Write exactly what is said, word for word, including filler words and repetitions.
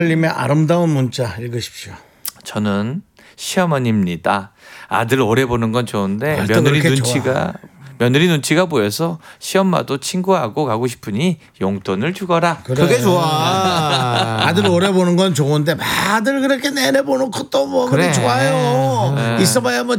님의 아름다운 문자 읽으십시오. 저는 시어머니입니다. 아들 오래 보는 건 좋은데 아, 또 며느리 그렇게 눈치가 며느리 눈치가 보여서 시엄마도 친구하고 가고 싶으니 용돈을 주거라. 그래. 그게 좋아. 아들 오래 보는 건 좋은데 아들 그렇게 내내 보놓고 또 뭐 그래 그래. 좋아요. 있어봐야 뭐